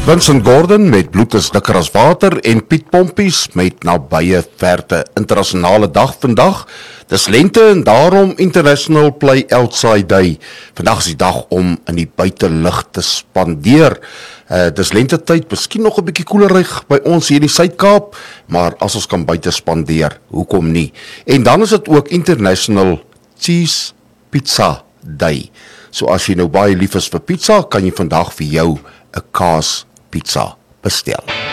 Vincent Gordon met Bloed is dikker as water en Piet Pompies met nabye verte internasionale dag vandag. Dis lente en daarom International Play Outside Day. Vandag is die dag om in die buitelug te spandeer. Dis lente tyd, miskien nog 'n bietjie koelerig by ons hier in die Suid-Kaap, maar as ons kan buite spandeer, hoekom nie? En dan is dit ook International Cheese Pizza Day. So as jy nou baie lief is vir pizza, kan jy vandag vir jou 'n kaas pizza bestel.